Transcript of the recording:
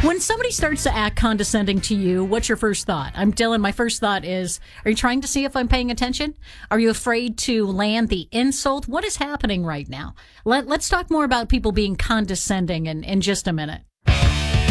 When somebody starts to act condescending to you, what's your first thought? I'm Dylan. My first thought is, are you trying to see if I'm paying attention? Are you afraid to land the insult? What is happening right now? Let's talk more about people being condescending in just a minute.